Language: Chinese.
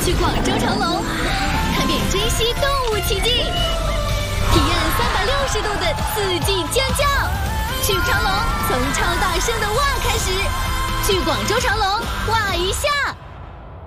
去广州长隆，看遍珍稀动物奇迹，体验360度的四季尖叫。去长隆，从超大声的哇开始，去广州长隆哇一下。